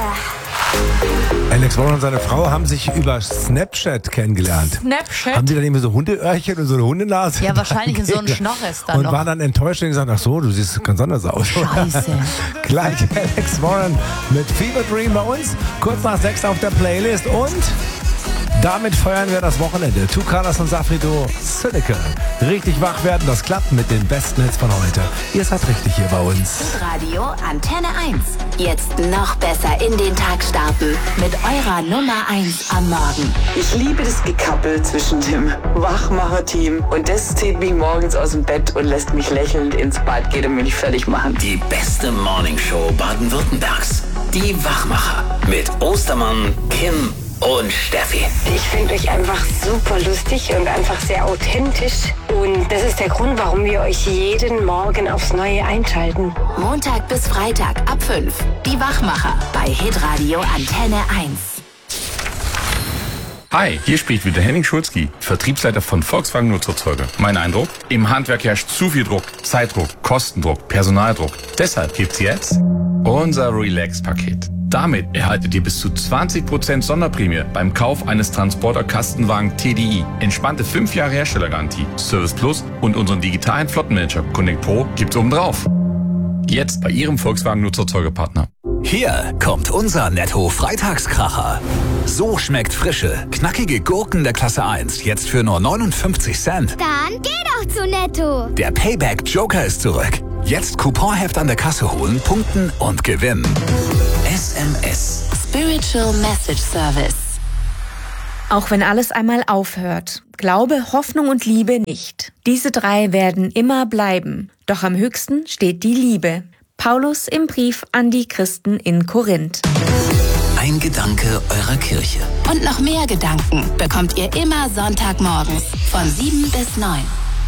Alex Warren und seine Frau haben sich über Snapchat kennengelernt. Snapchat? Haben die dann irgendwie so Hundeöhrchen und so eine Hundenase? Ja, wahrscheinlich in so einem Schnorres dann und noch. waren dann enttäuscht und gesagt, ach so, du siehst ganz anders aus. Scheiße. Gleich Alex Warren mit Fever Dream bei uns. Kurz nach 6 auf der Playlist und damit feiern wir das Wochenende. Two Colors und Safrido Silicon. Richtig wach werden, das klappt mit den besten Hits von heute. Ihr seid richtig hier bei uns. Radio Antenne 1. Jetzt noch besser in den Tag starten mit eurer Nummer 1 am Morgen. Ich liebe das Gekappel zwischen dem Wachmacher-Team und das zieht mich morgens aus dem Bett und lässt mich lächelnd ins Bad gehen und mich fertig machen. Die beste Morningshow Baden-Württembergs. Die Wachmacher mit Ostermann, Kim und Steffi. Ich finde euch einfach super lustig und einfach sehr authentisch. Und das ist der Grund, warum wir euch jeden Morgen aufs Neue einschalten. Montag bis Freitag ab 5. Die Wachmacher bei Hitradio Antenne 1. Hi, hier spricht wieder Henning Schulzki, Vertriebsleiter von Volkswagen Nutzerzeuger. Mein Eindruck? Im Handwerk herrscht zu viel Druck, Zeitdruck, Kostendruck, Personaldruck. Deshalb gibt's jetzt unser Relax-Paket. Damit erhaltet ihr bis zu 20% Sonderprämie beim Kauf eines Transporter-Kastenwagen TDI. Entspannte 5 Jahre Herstellergarantie, Service Plus und unseren digitalen Flottenmanager Connect Pro gibt's obendrauf. Jetzt bei Ihrem Volkswagen Nutzerzeugerpartner. Hier kommt unser Netto-Freitagskracher. So schmeckt frische, knackige Gurken der Klasse 1 jetzt für nur 59 Cent. Dann geh doch zu Netto. Der Payback-Joker ist zurück. Jetzt Couponheft an der Kasse holen, punkten und gewinnen. SMS. Spiritual Message Service. Auch wenn alles einmal aufhört, Glaube, Hoffnung und Liebe nicht. Diese 3 werden immer bleiben. Doch am höchsten steht die Liebe. Paulus im Brief an die Christen in Korinth. Ein Gedanke eurer Kirche. Und noch mehr Gedanken bekommt ihr immer Sonntagmorgens von 7 bis 9.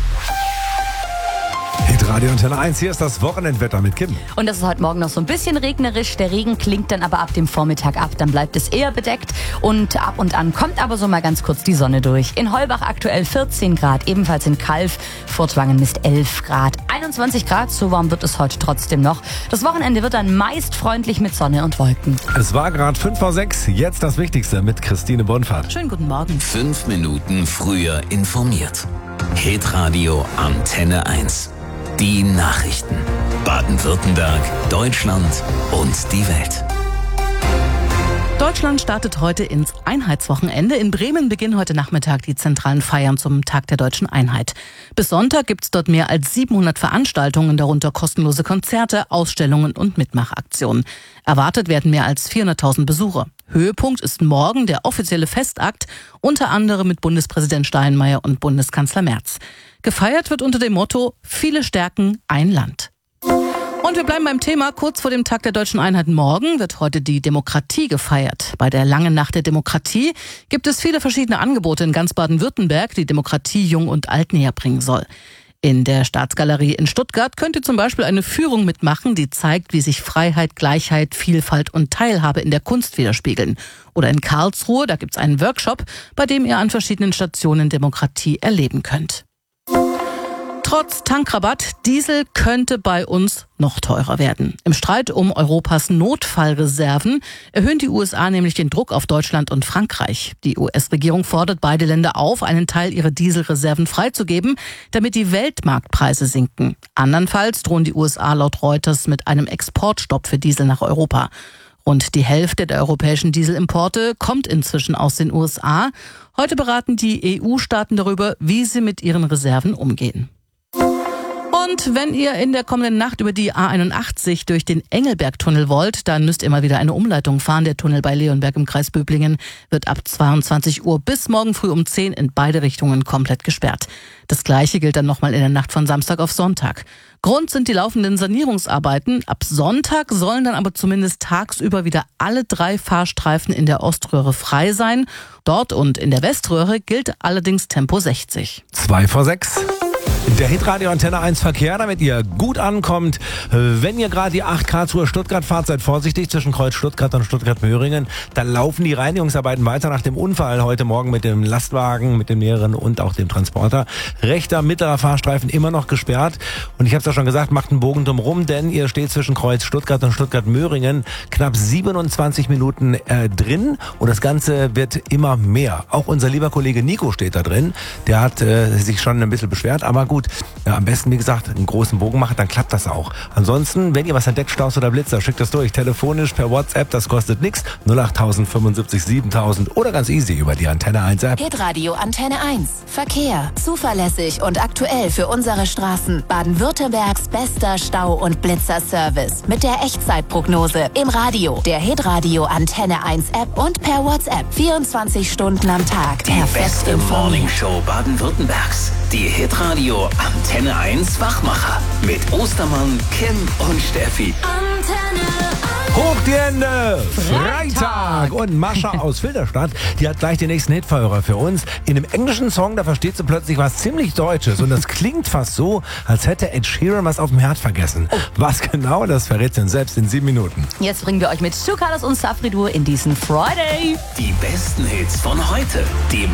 Hitradio Antenne 1, hier ist das Wochenendwetter mit Kim. Und das ist heute Morgen noch so ein bisschen regnerisch. Der Regen klingt dann aber ab dem Vormittag ab. Dann bleibt es eher bedeckt und ab und an kommt aber so mal ganz kurz die Sonne durch. In Heulbach aktuell 14 Grad, ebenfalls in Kalf. Furtwangen misst 11 Grad. 21 Grad, so warm wird es heute trotzdem noch. Das Wochenende wird dann meist freundlich mit Sonne und Wolken. Es war gerade 5:06, jetzt das Wichtigste mit Christine Bonfahrt. Schönen guten Morgen. 5 Minuten früher informiert. Hitradio Antenne 1. Die Nachrichten. Baden-Württemberg, Deutschland und die Welt. Deutschland startet heute ins Einheitswochenende. In Bremen beginnen heute Nachmittag die zentralen Feiern zum Tag der Deutschen Einheit. Bis Sonntag gibt es dort mehr als 700 Veranstaltungen, darunter kostenlose Konzerte, Ausstellungen und Mitmachaktionen. Erwartet werden mehr als 400.000 Besucher. Höhepunkt ist morgen der offizielle Festakt, unter anderem mit Bundespräsident Steinmeier und Bundeskanzler Merz. Gefeiert wird unter dem Motto: Viele Stärken, ein Land. Und wir bleiben beim Thema. Kurz vor dem Tag der Deutschen Einheit morgen wird heute die Demokratie gefeiert. Bei der Langen Nacht der Demokratie gibt es viele verschiedene Angebote in ganz Baden-Württemberg, die Demokratie jung und alt näher bringen soll. In der Staatsgalerie in Stuttgart könnt ihr zum Beispiel eine Führung mitmachen, die zeigt, wie sich Freiheit, Gleichheit, Vielfalt und Teilhabe in der Kunst widerspiegeln. Oder in Karlsruhe, da gibt's einen Workshop, bei dem ihr an verschiedenen Stationen Demokratie erleben könnt. Trotz Tankrabatt, Diesel könnte bei uns noch teurer werden. Im Streit um Europas Notfallreserven erhöhen die USA nämlich den Druck auf Deutschland und Frankreich. Die US-Regierung fordert beide Länder auf, einen Teil ihrer Dieselreserven freizugeben, damit die Weltmarktpreise sinken. Andernfalls drohen die USA laut Reuters mit einem Exportstopp für Diesel nach Europa. Rund die Hälfte der europäischen Dieselimporte kommt inzwischen aus den USA. Heute beraten die EU-Staaten darüber, wie sie mit ihren Reserven umgehen. Und wenn ihr in der kommenden Nacht über die A81 durch den Engelbergtunnel wollt, dann müsst ihr mal wieder eine Umleitung fahren. Der Tunnel bei Leonberg im Kreis Böblingen wird ab 22 Uhr bis morgen früh um 10 in beide Richtungen komplett gesperrt. Das Gleiche gilt dann nochmal in der Nacht von Samstag auf Sonntag. Grund sind die laufenden Sanierungsarbeiten. Ab Sonntag sollen dann aber zumindest tagsüber wieder alle 3 Fahrstreifen in der Oströhre frei sein. Dort und in der Weströhre gilt allerdings Tempo 60. 5:06. Der Hitradio Antenne 1 Verkehr, damit ihr gut ankommt. Wenn ihr gerade die 8 Karlsruhe Stuttgart fahrt, seid vorsichtig zwischen Kreuz Stuttgart und Stuttgart-Möhringen. Da laufen die Reinigungsarbeiten weiter nach dem Unfall heute Morgen mit dem Lastwagen, mit dem mehreren und auch dem Transporter. Rechter, mittlerer Fahrstreifen immer noch gesperrt. Und ich habe es ja schon gesagt, macht einen Bogen drumherum, denn ihr steht zwischen Kreuz Stuttgart und Stuttgart-Möhringen knapp 27 Minuten drin. Und das Ganze wird immer mehr. Auch unser lieber Kollege Nico steht da drin. Der hat sich schon ein bisschen beschwert, aber gut. Am besten, wie gesagt, einen großen Bogen machen, dann klappt das auch. Ansonsten, wenn ihr was entdeckt, Staus oder Blitzer, schickt das durch. Telefonisch, per WhatsApp, das kostet nichts. 08000 75 7000 oder ganz easy über die Antenne 1 App. Hitradio Antenne 1. Verkehr. Zuverlässig und aktuell für unsere Straßen. Baden-Württembergs bester Stau- und Blitzerservice. Mit der Echtzeitprognose. Im Radio, der Hitradio Antenne 1 App und per WhatsApp. 24 Stunden am Tag. Die beste Morningshow Baden-Württembergs. Die Hitradio Antenne 1 Wachmacher. Mit Ostermann, Kim und Steffi. Hoch die Hände! Freitag! Und Mascha aus Filderstadt, die hat gleich den nächsten Hitfeuerer für uns. In einem englischen Song, da versteht sie plötzlich was ziemlich Deutsches. Und das klingt fast so, als hätte Ed Sheeran was auf dem Herd vergessen. Was genau, das verrät sie uns selbst in 7 Minuten. Jetzt bringen wir euch mit Two Colors und Safri Duo in diesen Friday. Die besten Hits von heute. Die